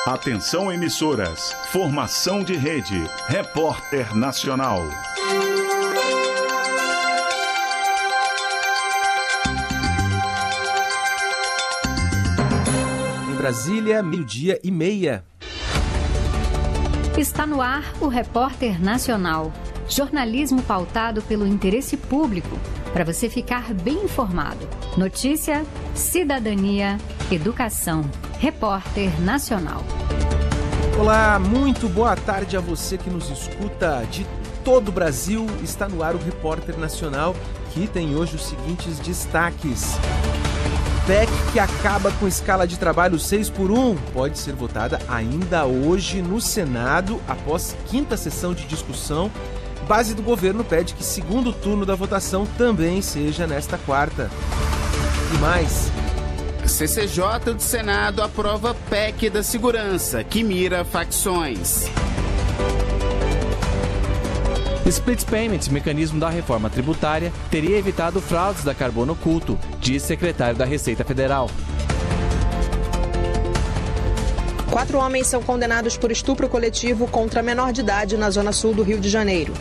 Atenção emissoras, formação de rede, Repórter Nacional. Em Brasília, 12:30. Está no ar o Repórter Nacional. Jornalismo pautado pelo interesse público, para você ficar bem informado. Notícia, cidadania, educação. Repórter Nacional. Olá, muito boa tarde a você que nos escuta de todo o Brasil. Está no ar o Repórter Nacional, que tem hoje os seguintes destaques. PEC que acaba com escala de trabalho 6x1 pode ser votada ainda hoje no Senado, após quinta sessão de discussão. Base do governo pede que segundo turno da votação também seja nesta quarta. E mais... CCJ do Senado aprova PEC da segurança, que mira facções. Split Payment, mecanismo da reforma tributária, teria evitado fraudes da carbono oculto, diz secretário da Receita Federal. 4 homens são condenados por estupro coletivo contra menor de idade na zona sul do Rio de Janeiro.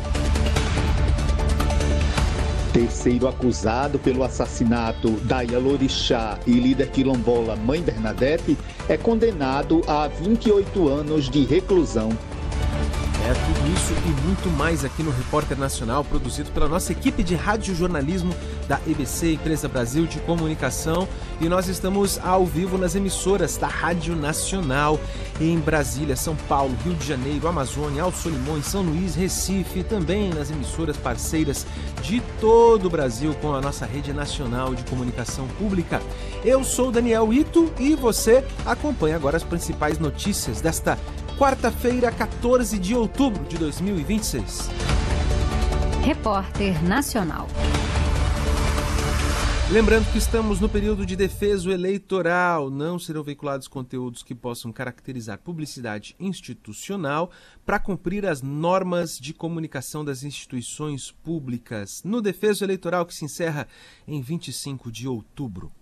Terceiro acusado pelo assassinato da Yalorixá e líder quilombola Mãe Bernadette é condenado a 28 anos de reclusão. É tudo isso e muito mais aqui no Repórter Nacional, produzido pela nossa equipe de radiojornalismo da EBC, Empresa Brasil de Comunicação. E nós estamos ao vivo nas emissoras da Rádio Nacional em Brasília, São Paulo, Rio de Janeiro, Amazônia, Alto Solimões, São Luís, Recife, e também nas emissoras parceiras de todo o Brasil com a nossa rede nacional de comunicação pública. Eu sou Daniel Ito e você acompanha agora as principais notícias desta quarta-feira, 14 de outubro de 2026. Repórter Nacional. Lembrando que estamos no período de defeso eleitoral. Não serão veiculados conteúdos que possam caracterizar publicidade institucional para cumprir as normas de comunicação das instituições públicas. No defeso eleitoral que se encerra em 25 de outubro.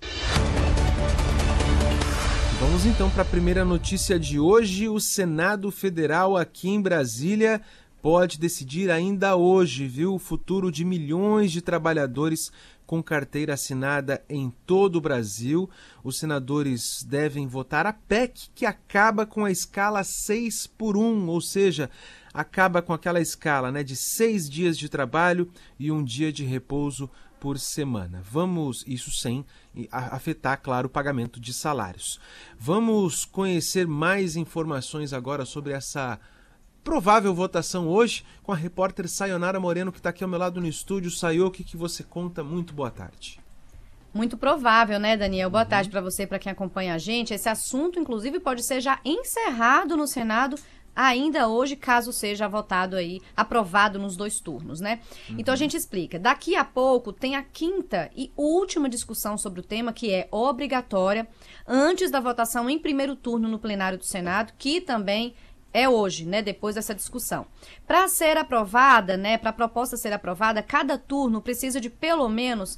Vamos então para a primeira notícia de hoje. O Senado Federal aqui em Brasília pode decidir ainda hoje, viu, o futuro de milhões de trabalhadores com carteira assinada em todo o Brasil. Os senadores devem votar a PEC que acaba com a escala 6x1, ou seja, acaba com aquela escala, né, de 6 dias de trabalho e 1 dia de repouso por semana. Isso sem afetar, claro, o pagamento de salários. Vamos conhecer mais informações agora sobre essa provável votação hoje com a repórter Sayonara Moreno, que está aqui ao meu lado no estúdio. Sayo, o que você conta? Muito boa tarde. Muito provável, né, Daniel? Boa tarde para você, para quem acompanha a gente. Esse assunto, inclusive, pode ser já encerrado no Senado ainda hoje, caso seja votado aí, aprovado nos 2 turnos, né? Então a gente explica. Daqui a pouco tem a quinta e última discussão sobre o tema, que é obrigatória, antes da votação em primeiro turno no plenário do Senado, que também é hoje, né, depois dessa discussão. Para ser aprovada, né, para a proposta ser aprovada, cada turno precisa de pelo menos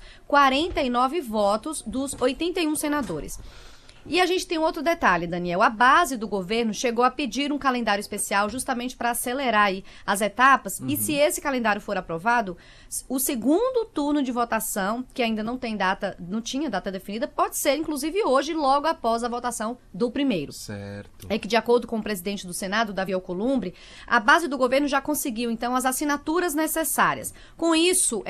49 votos dos 81 senadores. E a gente tem outro detalhe, Daniel. A base do governo chegou a pedir um calendário especial justamente para acelerar aí as etapas. E se esse calendário for aprovado, o segundo turno de votação, que ainda não tinha data definida, pode ser, inclusive, hoje, logo após a votação do primeiro. Certo. É que, de acordo com o presidente do Senado, Davi Alcolumbre, a base do governo já conseguiu, então, as assinaturas necessárias. Com isso,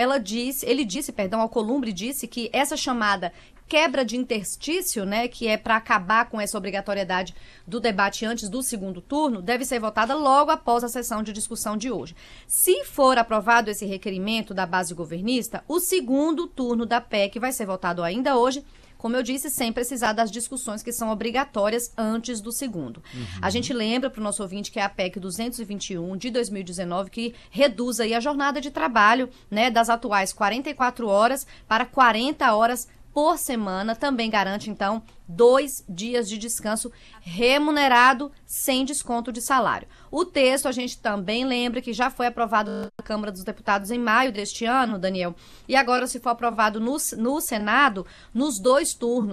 Alcolumbre disse que essa chamada quebra de interstício, né, que é para acabar com essa obrigatoriedade do debate antes do segundo turno, deve ser votada logo após a sessão de discussão de hoje. Se for aprovado esse requerimento da base governista, o segundo turno da PEC vai ser votado ainda hoje, como eu disse, sem precisar das discussões que são obrigatórias antes do segundo. A gente lembra para o nosso ouvinte que é a PEC 221 de 2019, que reduz aí a jornada de trabalho, né, das atuais 44 horas para 40 horas por semana, também garante, então, 2 dias de descanso remunerado sem desconto de salário. O texto, a gente também lembra que já foi aprovado na Câmara dos Deputados em maio deste ano, Daniel, e agora, se for aprovado no Senado, nos 2 turnos,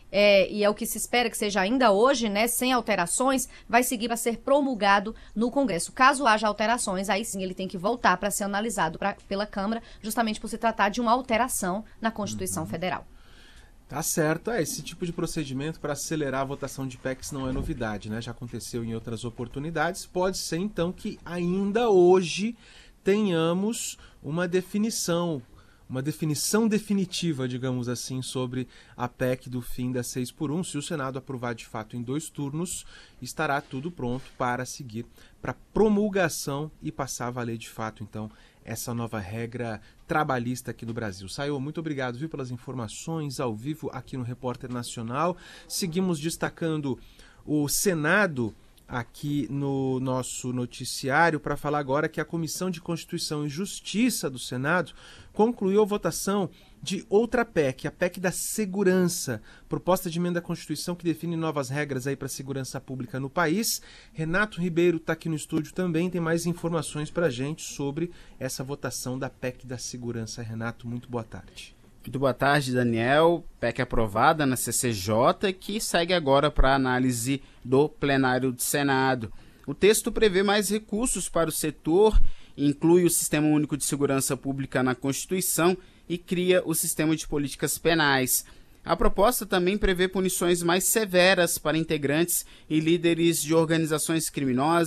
e é o que se espera que seja ainda hoje, né, sem alterações, vai seguir para ser promulgado no Congresso. Caso haja alterações, aí sim ele tem que voltar para ser analisado pela Câmara, justamente por se tratar de uma alteração na Constituição Federal. Tá certo, esse tipo de procedimento para acelerar a votação de PECs não é novidade, né? Já aconteceu em outras oportunidades. Pode ser, então, que ainda hoje tenhamos uma definição definitiva, digamos assim, sobre a PEC do fim da 6x1. Se o Senado aprovar de fato em 2 turnos, estará tudo pronto para seguir para promulgação e passar a valer de fato, então, essa nova regra trabalhista aqui no Brasil. Sayô, muito obrigado, viu, pelas informações ao vivo aqui no Repórter Nacional. Seguimos destacando o Senado aqui no nosso noticiário para falar agora que a Comissão de Constituição e Justiça do Senado concluiu a votação de outra PEC, a PEC da Segurança, proposta de emenda à Constituição que define novas regras aí para a segurança pública no país. Renato Ribeiro está aqui no estúdio também, tem mais informações para a gente sobre essa votação da PEC da Segurança. Renato, muito boa tarde. Muito boa tarde, Daniel. PEC aprovada na CCJ, que segue agora para análise do plenário do Senado. O texto prevê mais recursos para o setor, inclui o Sistema Único de Segurança Pública na Constituição e cria o Sistema de Políticas Penais. A proposta também prevê punições mais severas para integrantes e líderes de organizações criminosas